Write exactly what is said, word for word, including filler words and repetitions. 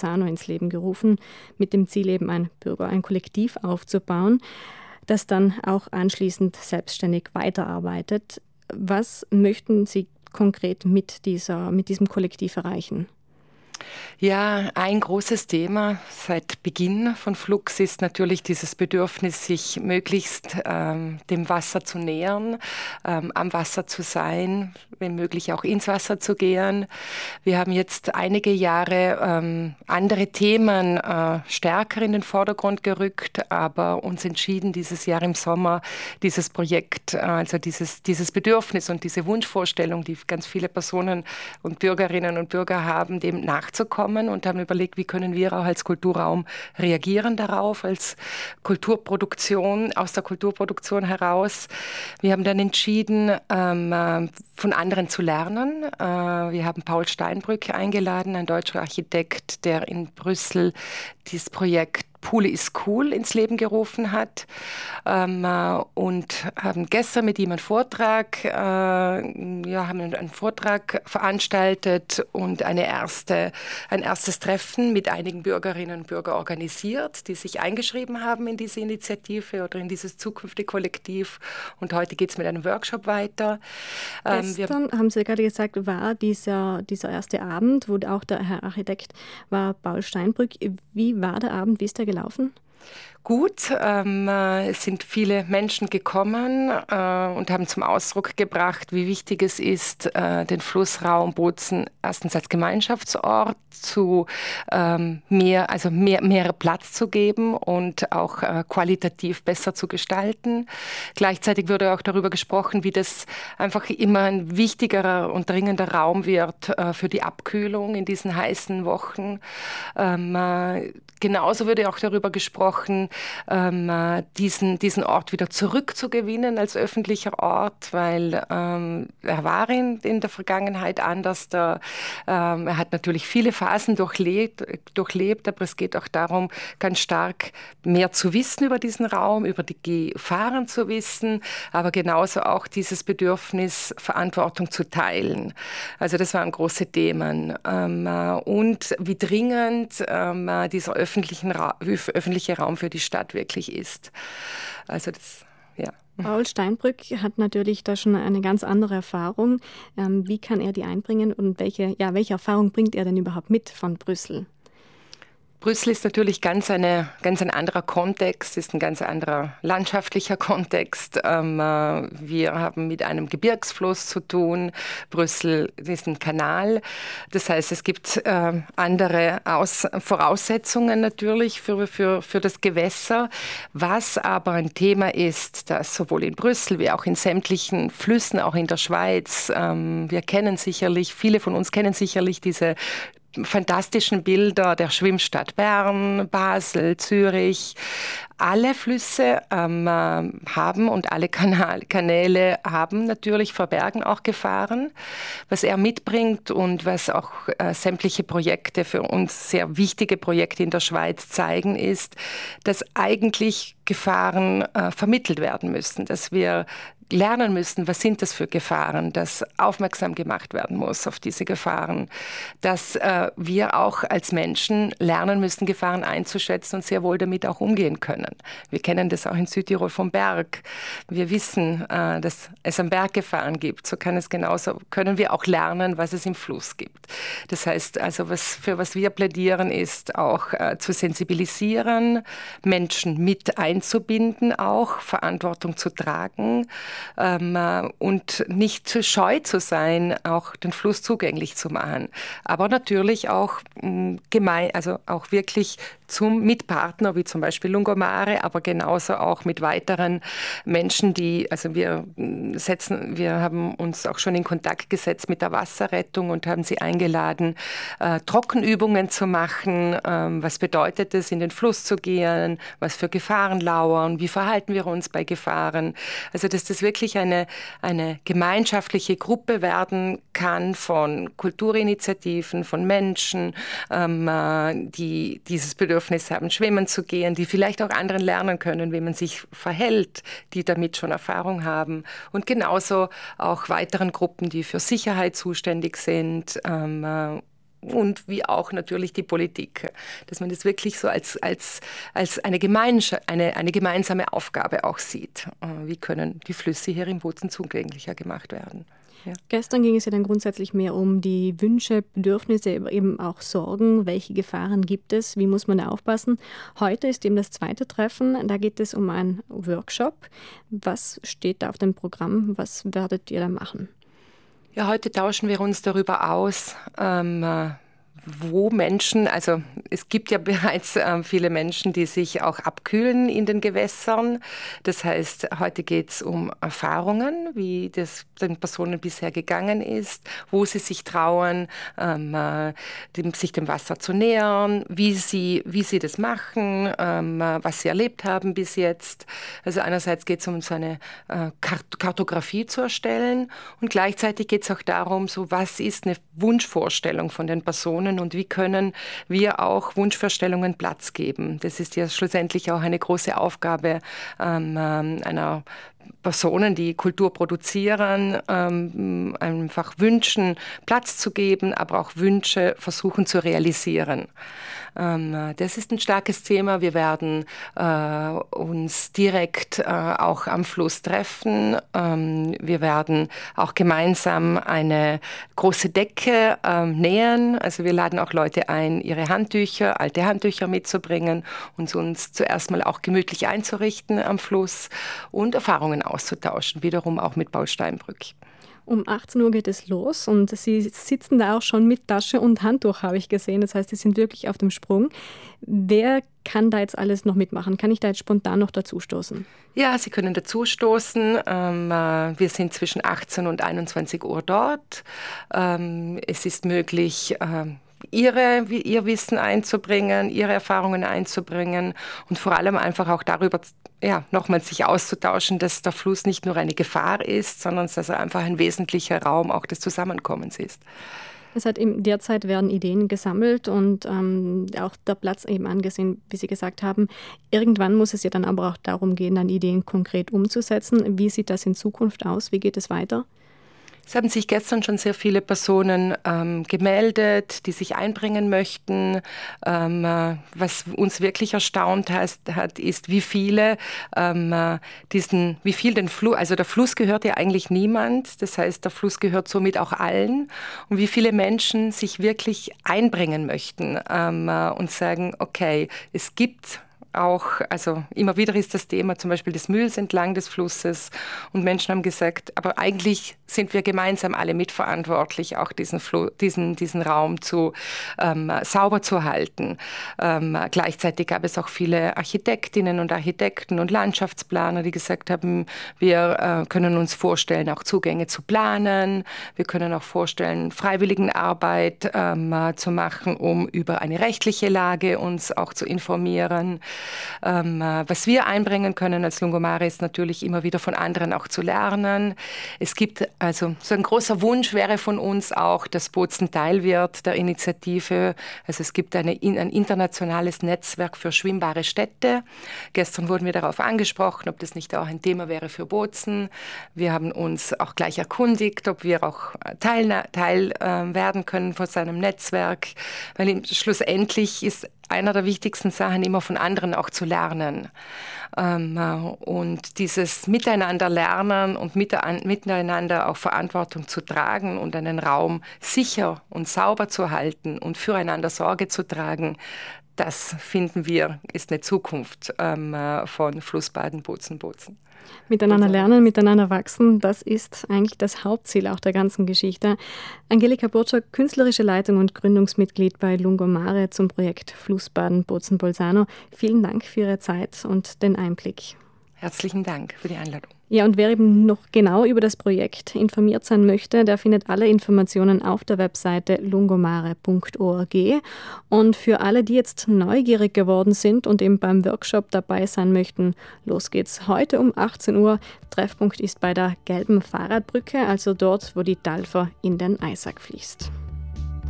Bolzano ins Leben gerufen, mit dem Ziel eben ein Bürger, ein Kollektiv aufzubauen, das dann auch anschließend selbstständig weiterarbeitet. Was möchten Sie konkret mit dieser, mit diesem Kollektiv erreichen? Ja, ein großes Thema seit Beginn von Flux ist natürlich dieses Bedürfnis, sich möglichst ähm, dem Wasser zu nähern, ähm, am Wasser zu sein, wenn möglich auch ins Wasser zu gehen. Wir haben jetzt einige Jahre ähm, andere Themen äh, stärker in den Vordergrund gerückt, aber uns entschieden, dieses Jahr im Sommer dieses Projekt, äh, also dieses, dieses Bedürfnis und diese Wunschvorstellung, die ganz viele Personen und Bürgerinnen und Bürger haben, dem nachzukommen, und haben überlegt, wie können wir auch als Kulturraum reagieren darauf, als Kulturproduktion, aus der Kulturproduktion heraus. Wir haben dann entschieden, ähm, von anderen zu lernen. Äh, wir haben Paul Steinbrück eingeladen, ein deutscher Architekt, der in Brüssel dieses Projekt Pool is cool ins Leben gerufen hat, ähm, äh, und haben gestern mit ihm einen Vortrag, äh, ja, haben einen Vortrag veranstaltet und eine erste, ein erstes Treffen mit einigen Bürgerinnen und Bürgern organisiert, die sich eingeschrieben haben in diese Initiative oder in dieses zukünftige Kollektiv. Und heute geht es mit einem Workshop weiter. Ähm, gestern, haben Sie gerade gesagt, war dieser, dieser erste Abend, wo auch der Herr Architekt war, Paul Steinbrück. Wie war der Abend? Wie ist der gelaufen? Gut, ähm, es sind viele Menschen gekommen äh, und haben zum Ausdruck gebracht, wie wichtig es ist, äh, den Flussraum Bozen erstens als Gemeinschaftsort zu ähm, mehr, also mehr, mehr Platz zu geben und auch äh, qualitativ besser zu gestalten. Gleichzeitig wurde auch darüber gesprochen, wie das einfach immer ein wichtigerer und dringender Raum wird äh, für die Abkühlung in diesen heißen Wochen. Ähm, äh, genauso wurde auch darüber gesprochen, Ähm, diesen, diesen Ort wieder zurückzugewinnen als öffentlicher Ort, weil ähm, er war in, in der Vergangenheit anders. Da, ähm, er hat natürlich viele Phasen durchlebt, durchlebt, aber es geht auch darum, ganz stark mehr zu wissen über diesen Raum, über die Gefahren zu wissen, aber genauso auch dieses Bedürfnis, Verantwortung zu teilen. Also das waren große Themen. Ähm, und wie dringend ähm, dieser öffentlichen Ra- öffentliche Raum für die Stadt wirklich ist. Also das, ja. Paul Steinbrück hat natürlich da schon eine ganz andere Erfahrung. Ähm, wie kann er die einbringen und welche, ja, welche Erfahrung bringt er denn überhaupt mit von Brüssel? Brüssel ist natürlich ganz, eine, ganz ein anderer Kontext, ist ein ganz anderer landschaftlicher Kontext. Ähm, wir haben mit einem Gebirgsfluss zu tun. Brüssel ist ein Kanal. Das heißt, es gibt äh, andere Aus- Voraussetzungen natürlich für, für, für das Gewässer. Was aber ein Thema ist, das sowohl in Brüssel wie auch in sämtlichen Flüssen, auch in der Schweiz, ähm, wir kennen sicherlich, viele von uns kennen sicherlich diese fantastischen Bilder der Schwimmstadt Bern, Basel, Zürich. Alle Flüsse ähm, haben und alle Kanal, Kanäle haben natürlich, verbergen auch Gefahren. Was er mitbringt und was auch äh, sämtliche Projekte für uns, sehr wichtige Projekte in der Schweiz zeigen, ist, dass eigentlich Gefahren äh, vermittelt werden müssen, dass wir lernen müssen, was sind das für Gefahren, dass aufmerksam gemacht werden muss auf diese Gefahren, dass äh, wir auch als Menschen lernen müssen, Gefahren einzuschätzen und sehr wohl damit auch umgehen können. Wir kennen das auch in Südtirol vom Berg. Wir wissen, äh, dass es am Berg Gefahren gibt. So kann es genauso, können wir auch lernen, was es im Fluss gibt. Das heißt also, was, für was wir plädieren, ist auch äh, zu sensibilisieren, Menschen mit einzubinden, auch Verantwortung zu tragen, Ähm, und nicht zu scheu zu sein, auch den Fluss zugänglich zu machen. Aber natürlich auch mh, gemein, also auch wirklich zum Mitpartner, wie zum Beispiel Lungomare, aber genauso auch mit weiteren Menschen, die, also wir setzen, wir haben uns auch schon in Kontakt gesetzt mit der Wasserrettung und haben sie eingeladen, äh, Trockenübungen zu machen. Ähm, was bedeutet es, in den Fluss zu gehen? Was für Gefahren lauern? Wie verhalten wir uns bei Gefahren? Also, dass das wirklich eine, eine gemeinschaftliche Gruppe werden kann von Kulturinitiativen, von Menschen, ähm, die dieses Bedürfnis haben, schwimmen zu gehen, die vielleicht auch anderen lernen können, wie man sich verhält, die damit schon Erfahrung haben. Und genauso auch weiteren Gruppen, die für Sicherheit zuständig sind, ähm, und wie auch natürlich die Politik, dass man das wirklich so als, als, als eine, Gemeinschaft, eine, eine gemeinsame Aufgabe auch sieht. Wie können die Flüsse hier in Bozen zugänglicher gemacht werden? Ja. Gestern ging es ja dann grundsätzlich mehr um die Wünsche, Bedürfnisse, aber eben auch Sorgen. Welche Gefahren gibt es? Wie muss man da aufpassen? Heute ist eben das zweite Treffen. Da geht es um einen Workshop. Was steht da auf dem Programm? Was werdet ihr da machen? Ja, heute tauschen wir uns darüber aus, ähm, wo Menschen, also es gibt ja bereits äh, viele Menschen, die sich auch abkühlen in den Gewässern. Das heißt, heute geht es um Erfahrungen, wie das den Personen bisher gegangen ist, wo sie sich trauen, ähm, äh, dem, sich dem Wasser zu nähern, wie sie, wie sie das machen, ähm, was sie erlebt haben bis jetzt. Also einerseits geht es um so eine äh, Kart- Kartografie zu erstellen und gleichzeitig geht es auch darum, so was ist eine Wunschvorstellung von den Personen und wie können wir auch Wunschvorstellungen Platz geben. Das ist ja schlussendlich auch eine große Aufgabe ähm, einer Personen, die Kultur produzieren, ähm, einfach Wünschen Platz zu geben, aber auch Wünsche versuchen zu realisieren. Ähm, das ist ein starkes Thema. Wir werden äh, uns direkt äh, auch am Fluss treffen. Ähm, wir werden auch gemeinsam eine große Decke ähm, nähen. Also wir laden auch Leute ein, ihre Handtücher, alte Handtücher mitzubringen und uns zuerst mal auch gemütlich einzurichten am Fluss und Erfahrungen auszutauschen, wiederum auch mit Bausteinbrück. Um achtzehn Uhr geht es los und Sie sitzen da auch schon mit Tasche und Handtuch, habe ich gesehen. Das heißt, Sie sind wirklich auf dem Sprung. Wer kann da jetzt alles noch mitmachen? Kann ich da jetzt spontan noch dazustoßen? Ja, Sie können dazustoßen. Ähm, wir sind zwischen achtzehn und einundzwanzig Uhr dort. Ähm, es ist möglich, ähm, Ihre, ihr Wissen einzubringen, ihre Erfahrungen einzubringen und vor allem einfach auch darüber, ja, nochmals sich auszutauschen, dass der Fluss nicht nur eine Gefahr ist, sondern dass er einfach ein wesentlicher Raum auch des Zusammenkommens ist. Es hat eben derzeit werden Ideen gesammelt und ähm, auch der Platz eben angesehen, wie Sie gesagt haben. Irgendwann muss es ja dann aber auch darum gehen, dann Ideen konkret umzusetzen. Wie sieht das in Zukunft aus? Wie geht es weiter? Es haben sich gestern schon sehr viele Personen ähm, gemeldet, die sich einbringen möchten. Ähm, äh, was uns wirklich erstaunt hat, hat ist, wie viele ähm, äh, diesen, wie viel den Fluss, also der Fluss gehört ja eigentlich niemand. Das heißt, der Fluss gehört somit auch allen. Und wie viele Menschen sich wirklich einbringen möchten ähm, äh, und sagen, okay, es gibt auch, also immer wieder ist das Thema zum Beispiel des Mülls entlang des Flusses und Menschen haben gesagt, aber eigentlich sind wir gemeinsam alle mitverantwortlich, auch diesen, Flo- diesen, diesen Raum zu, ähm, sauber zu halten. Ähm, gleichzeitig gab es auch viele Architektinnen und Architekten und Landschaftsplaner, die gesagt haben, wir äh, können uns vorstellen, auch Zugänge zu planen, wir können auch vorstellen, Freiwilligenarbeit ähm, zu machen, um über eine rechtliche Lage uns auch zu informieren. Ähm, was wir einbringen können als Lungomare ist natürlich immer wieder von anderen auch zu lernen. Es gibt also so ein großer Wunsch wäre von uns auch, dass Bozen Teil wird der Initiative. Also es gibt eine, ein internationales Netzwerk für schwimmbare Städte. Gestern wurden wir darauf angesprochen, ob das nicht auch ein Thema wäre für Bozen. Wir haben uns auch gleich erkundigt, ob wir auch Teil, Teil äh, werden können von seinem Netzwerk, weil schlussendlich ist einer der wichtigsten Sachen, immer von anderen auch zu lernen. Ähm, und dieses Miteinander lernen und miteinander auch Verantwortung zu tragen und einen Raum sicher und sauber zu halten und füreinander Sorge zu tragen, das finden wir, ist eine Zukunft ähm, von Flussbaden Bozen-Bozen. Miteinander lernen, miteinander wachsen, das ist eigentlich das Hauptziel auch der ganzen Geschichte. Angelika Burczak, künstlerische Leitung und Gründungsmitglied bei Lungomare zum Projekt Flussbaden Bozen-Bolzano. Vielen Dank für Ihre Zeit und den Einblick. Herzlichen Dank für die Einladung. Ja, und wer eben noch genau über das Projekt informiert sein möchte, der findet alle Informationen auf der Webseite lungomare punkt org. Und für alle, die jetzt neugierig geworden sind und eben beim Workshop dabei sein möchten, los geht's heute um achtzehn Uhr. Treffpunkt ist bei der gelben Fahrradbrücke, also dort, wo die Dalfer in den Eisack fließt.